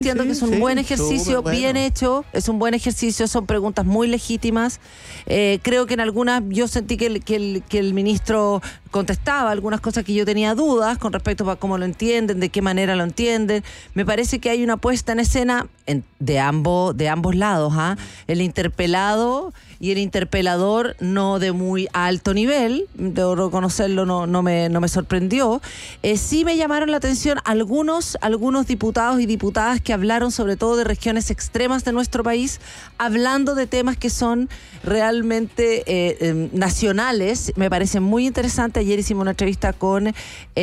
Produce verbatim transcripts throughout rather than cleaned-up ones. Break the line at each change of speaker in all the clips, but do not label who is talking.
Entiendo
Sí,
que es un
sí,
buen ejercicio,
bueno.
bien hecho, es un buen ejercicio, son preguntas muy legítimas. Eh, creo que en algunas yo sentí que el, que, el, que el ministro contestaba algunas cosas que yo tenía dudas con respecto a cómo lo entienden, de qué manera lo entienden. Me parece que hay una puesta en escena en, de, ambos, de ambos lados, ¿ah? El interpelado y el interpelador no de muy alto nivel, debo reconocerlo, no, no, me, no me sorprendió. Eh, sí me llamaron la atención algunos, algunos diputados y diputadas que hablaron sobre todo de regiones extremas de nuestro país, hablando de temas que son realmente eh, eh, nacionales. Me parece muy interesante. Ayer hicimos una entrevista con,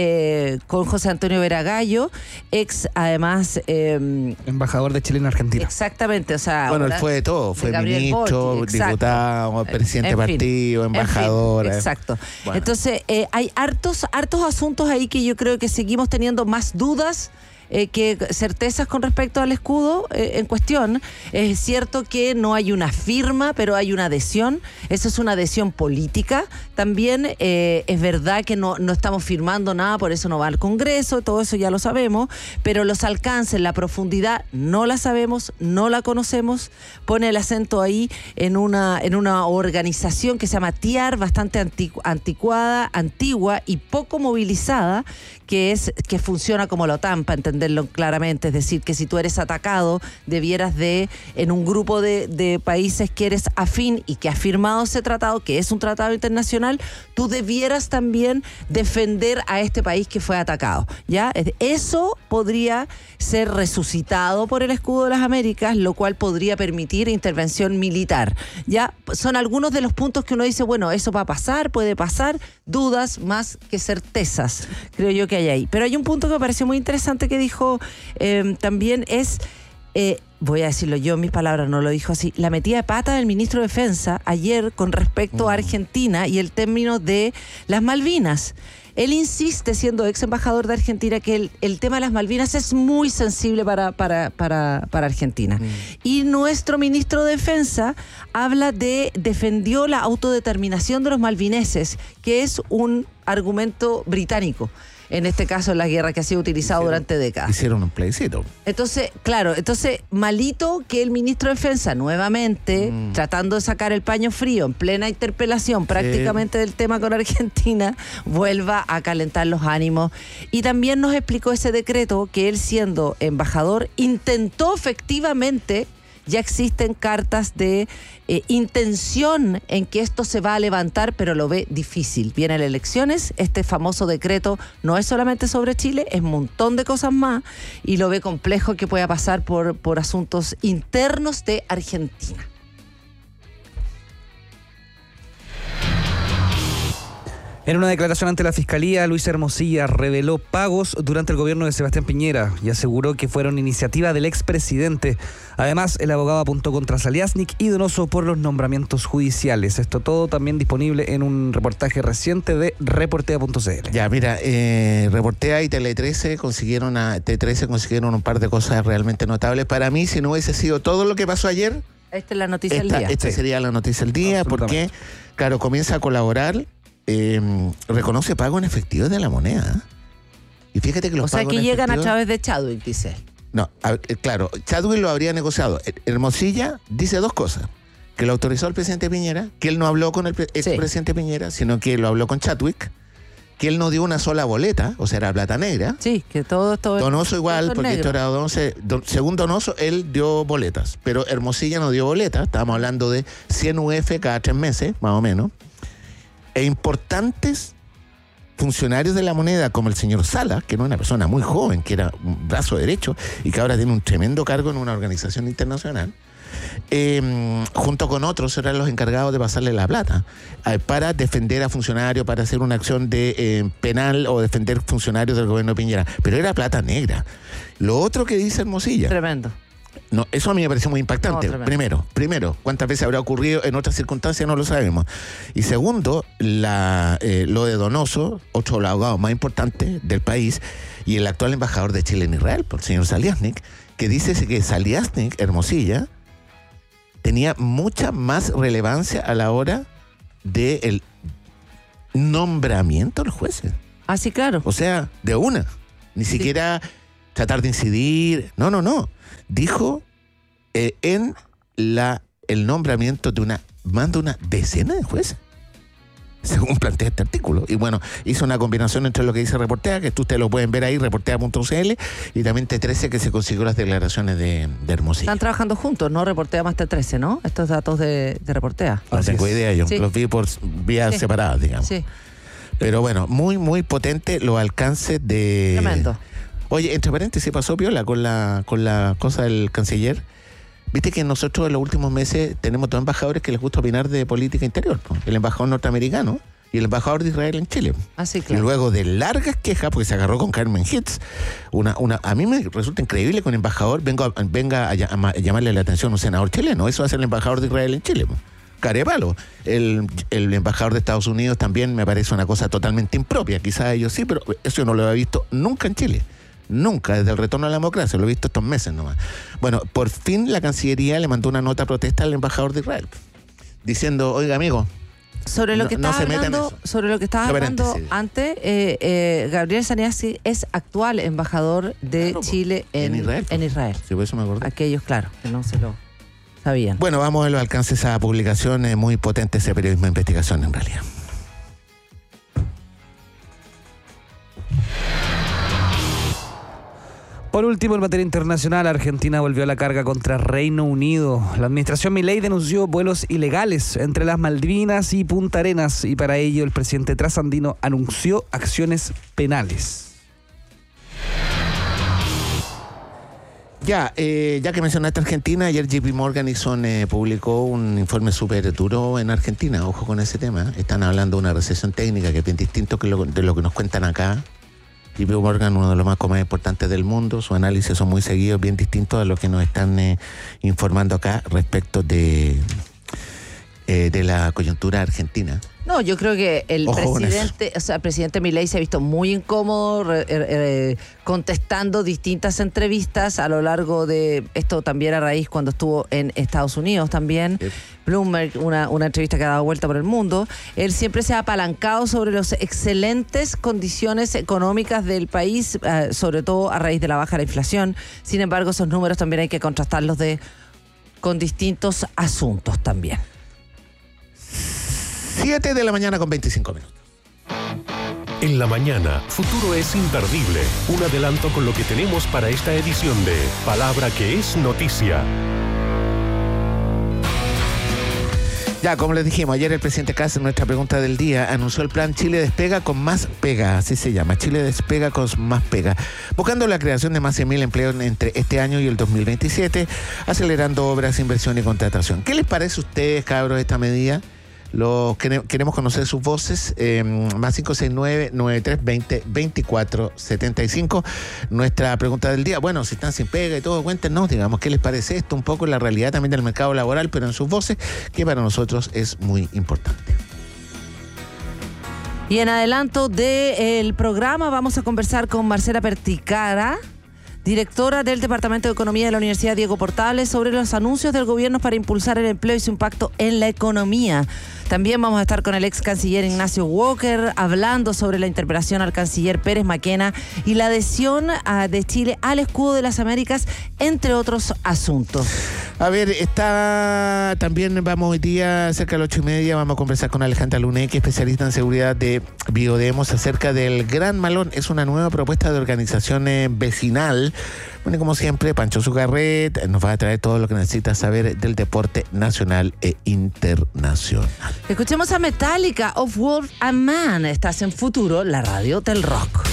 eh, con José Antonio Veragallo, ex, además... Eh,
embajador de Chile en Argentina.
Exactamente, o sea...
Bueno, él
ahora,
fue de todo, fue
de
ministro,
Boric, exacto.
diputado, presidente de
En fin,
partido,
en fin,
embajador.
exacto.
Bueno.
Entonces, eh, hay hartos, hartos asuntos ahí que yo creo que seguimos teniendo más dudas Eh, que certezas con respecto al escudo eh, en cuestión. Es cierto que no hay una firma, pero hay una adhesión. Esa es una adhesión política. También eh, es verdad que no, no estamos firmando nada, por eso no va al Congreso, todo eso ya lo sabemos, pero los alcances, la profundidad, no la sabemos, no la conocemos. Pone el acento ahí en una, en una organización que se llama T I A R, bastante anticu- anticuada, antigua y poco movilizada, que es que funciona como la OTAN, para entenderlo claramente. Es decir, que si tú eres atacado, debieras de, en un grupo de, de países que eres afín y que ha firmado ese tratado, que es un tratado internacional, tú debieras también defender a este país que fue atacado, ¿ya? Eso podría ser resucitado por el escudo de las Américas, lo cual podría permitir intervención militar, ¿ya? Son algunos de los puntos que uno dice, bueno, eso va a pasar, puede pasar, dudas más que certezas, creo yo que hay ahí. Pero hay un punto que me pareció muy interesante que dijo eh, también es, eh, voy a decirlo yo en mis palabras, no lo dijo así, la metida de pata del ministro de Defensa ayer con respecto a Argentina y el término de las Malvinas. Él insiste, siendo ex embajador de Argentina, que el, el tema de las Malvinas es muy sensible para, para, para, para Argentina. Mm. Y nuestro ministro de Defensa habla de, defendió la autodeterminación de los malvineses, que es un argumento británico. En este caso, en la guerra que ha sido utilizado hicieron, durante décadas.
Hicieron un plebiscito.
Entonces, claro, entonces, malito que el ministro de Defensa, nuevamente, mm. tratando de sacar el paño frío en plena interpelación prácticamente sí. del tema con Argentina, vuelva a calentar los ánimos. Y también nos explicó ese decreto que él, siendo embajador, intentó efectivamente. Ya existen cartas de eh, intención en que esto se va a levantar, pero lo ve difícil. Vienen elecciones, este famoso decreto no es solamente sobre Chile, es un montón de cosas más, y lo ve complejo que pueda pasar por, por asuntos internos de Argentina.
En una declaración ante la Fiscalía, Luis Hermosilla reveló pagos durante el gobierno de Sebastián Piñera y aseguró que fueron iniciativa del expresidente. Además, el abogado apuntó contra Saliasnik y Donoso por los nombramientos judiciales. Esto todo también disponible en un reportaje reciente de reportea punto c l.
Ya, mira, eh, Reportea y Tele trece consiguieron, a, T trece consiguieron un par de cosas realmente notables. Para mí, si no hubiese sido todo lo que pasó ayer,
esta es la noticia
esta,
del día.
Esta sí. sería la noticia del día, porque, claro, comienza a colaborar. Eh, reconoce pago en efectivo de la moneda. Y fíjate que los
o sea
pagos
que llegan
efectivo,
a través de Chadwick, dice.
No, a, eh, claro, Chadwick lo habría negociado. Hermosilla dice dos cosas: que lo autorizó el presidente Piñera, que él no habló con el pre- expresidente sí. Piñera, sino que lo habló con Chadwick, que él no dio una sola boleta, o sea, era plata negra.
Sí, que todo esto
Donoso igual, porque negro. Esto era Donoso, don, según Donoso, él dio boletas, pero Hermosilla no dio boletas. Estábamos hablando de cien U F cada tres meses, más o menos. E importantes funcionarios de la moneda, como el señor Sala, que no es una persona muy joven, que era un brazo derecho y que ahora tiene un tremendo cargo en una organización internacional, eh, junto con otros eran los encargados de pasarle la plata eh, para defender a funcionarios, para hacer una acción de eh, penal o defender funcionarios del gobierno de Piñera. Pero era plata negra. Lo otro que dice Hermosilla...
Tremendo.
No, eso a mí me parece muy impactante. No, primero, primero, cuántas veces habrá ocurrido en otras circunstancias no lo sabemos. Y segundo, la, eh, lo de Donoso, otro de los abogados más importantes del país, y el actual embajador de Chile en Israel, el señor Saliasnik, que dice que Saliasnik, Hermosilla, tenía mucha más relevancia a la hora del nombramiento de los jueces.
Ah, sí, claro.
O sea, de una. Ni sí. siquiera... tratar de incidir. No, no, no. Dijo eh, en la el nombramiento de una, más de una decena de jueces, según plantea este artículo. Y bueno, hizo una combinación entre lo que dice Reportea, que ustedes lo pueden ver ahí, reportea punto c l, y también T trece, que se consiguió las declaraciones de, de Hermosilla.
Están trabajando juntos, ¿no? Reportea más T trece, ¿no? Estos datos de, de Reportea.
No tengo idea, yo
Sí.
los vi por vías
Sí.
separadas, digamos.
Sí,
Pero bueno, muy, muy potente los alcances de...
tremendo.
Oye, entre paréntesis, pasó piola con la, con la cosa del canciller. Viste que nosotros en los últimos meses tenemos dos embajadores que les gusta opinar de política interior, ¿no? El embajador norteamericano y el embajador de Israel en Chile.
Ah, sí,
Y
claro.
luego de largas quejas, porque se agarró con Carmen Hitz, una, una, a mí me resulta increíble que un embajador venga, a- venga a, ll- a llamarle la atención a un senador chileno. Eso hace el embajador de Israel en Chile. Carepalo. El, el embajador de Estados Unidos también me parece una cosa totalmente impropia. Quizás ellos sí, pero eso yo no lo había visto nunca en Chile. Nunca, desde el retorno a la democracia. Lo he visto estos meses nomás. Bueno, por fin la Cancillería le mandó una nota de protesta al embajador de Israel, diciendo, oiga, amigo,
Sobre lo
No-
que
no
estaba
se metan en
hablando,
eso.
sobre lo que estaba
Entre
hablando
paréntesis.
antes, eh, eh, Gabriel Saniasi es actual embajador de
Claro, po.
Chile en,
En Israel, po.
en Israel.
sí, por eso me acordé.
Aquellos, claro, que no se lo sabían.
Bueno, vamos a ver los alcances de esa publicación. Es muy potente ese periodismo de investigación, en realidad.
Por último, en materia internacional, Argentina volvió a la carga contra Reino Unido. La administración Milei denunció vuelos ilegales entre las Malvinas y Punta Arenas, y para ello el presidente trasandino anunció acciones penales.
Ya, eh, ya que mencionaste Argentina, ayer J P Morgan hizo un, eh, publicó un informe súper duro en Argentina. Ojo con ese tema. Están hablando de una recesión técnica que es bien distinto que lo- de lo que nos cuentan acá. J P Morgan, uno de los más más importantes del mundo, sus análisis son muy seguidos, bien distintos a lo que nos están eh, informando acá respecto de, eh, de la coyuntura argentina.
No, yo creo que el
Ojo con
presidente, o sea, el presidente Milei se ha visto muy incómodo re- eh, contestando distintas entrevistas a lo largo de esto, también a raíz cuando estuvo en Estados Unidos también.
Yep.
Bloomberg, una, una entrevista que ha dado vuelta por el mundo. Él siempre se ha apalancado sobre las excelentes condiciones económicas del país, eh, sobre todo a raíz de la baja de la inflación. Sin embargo, esos números también hay que contrastarlos de, con distintos asuntos también.
siete de la mañana con veinticinco minutos.
En la mañana, Futuro es imperdible. Un adelanto con lo que tenemos para esta edición de Palabra que es Noticia.
Ya, como les dijimos, ayer el presidente Kast, en nuestra pregunta del día, anunció el plan Chile Despega con más pega, así se llama, Chile Despega con más pega, buscando la creación de más cien mil empleos entre este año y el dos mil veintisiete, acelerando obras, inversión y contratación. ¿Qué les parece a ustedes, cabros, esta medida? Los quere- queremos conocer sus voces, eh, más cinco seis nueve, nueve tres dos cero, veinticuatro setenta y cinco. Nuestra pregunta del día, bueno, si están sin pega y todo, cuéntenos, digamos, ¿qué les parece esto? Un poco la realidad también del mercado laboral, pero en sus voces, que para nosotros es muy importante.
Y en adelanto del programa vamos a conversar con Marcela Perticara, directora del Departamento de Economía de la Universidad Diego Portales, sobre los anuncios del gobierno para impulsar el empleo y su impacto en la economía. También vamos a estar con el ex canciller Ignacio Walker hablando sobre la interpelación al canciller Pérez Maquena y la adhesión a, de Chile al escudo de las Américas, entre otros asuntos.
A ver, está también, vamos hoy día cerca de las ocho y media, vamos a conversar con Alejandra Luneque, especialista en seguridad de Biodemos, acerca del Gran Malón. Es una nueva propuesta de organización eh, vecinal. Bueno, y como siempre, Pancho Zucarret nos va a traer todo lo que necesita saber del deporte nacional e internacional.
Escuchemos a Metallica, Of Wolf and Man. Estás en Futuro, la radio del rock.